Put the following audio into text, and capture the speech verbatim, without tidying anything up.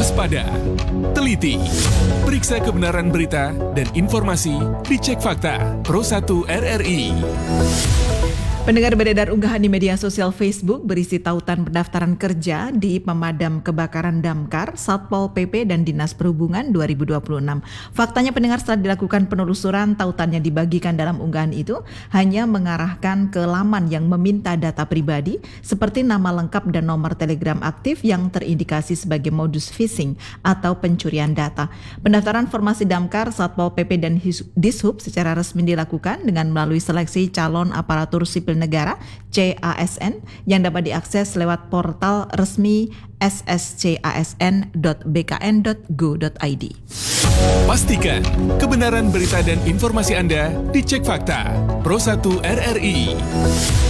Waspada, teliti, periksa kebenaran berita dan informasi, dicek fakta. Pro satu R R I. Pendengar, beredar unggahan di media sosial Facebook berisi tautan pendaftaran kerja di Pemadam Kebakaran Damkar, Satpol P P dan Dinas Perhubungan dua ribu dua puluh enam. Faktanya pendengar, setelah dilakukan penelusuran, tautannya dibagikan dalam unggahan itu hanya mengarahkan ke laman yang meminta data pribadi seperti nama lengkap dan nomor telegram aktif yang terindikasi sebagai modus phishing atau pencurian data. Pendaftaran formasi Damkar, Satpol P P dan Dishub secara resmi dilakukan dengan melalui seleksi calon aparatur sipil negara C A S N yang dapat diakses lewat portal resmi s s c a s n dot b k n dot go dot i d. Pastikan kebenaran berita dan informasi Anda dicek fakta. Pro satu R R I.